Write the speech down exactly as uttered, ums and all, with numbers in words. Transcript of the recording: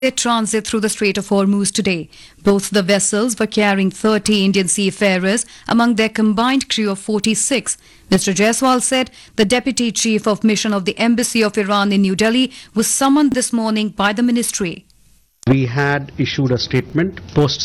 transit through the Strait of Hormuz today. Both the vessels were carrying thirty Indian seafarers among their combined crew of forty-six. Mister Jaiswal said the Deputy Chief of Mission of the Embassy of Iran in New Delhi was summoned this morning by the ministry. We had issued a statement post